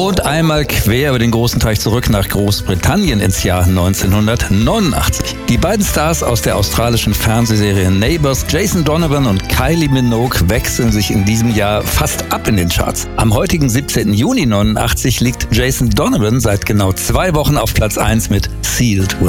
Und einmal quer über den großen Teich zurück nach Großbritannien ins Jahr 1989. Die beiden Stars aus der australischen Fernsehserie Neighbours, Jason Donovan und Kylie Minogue, wechseln sich in diesem Jahr fast ab in den Charts. Am heutigen 17. Juni 89 liegt Jason Donovan seit genau 2 Wochen auf Platz 1 mit Sealed With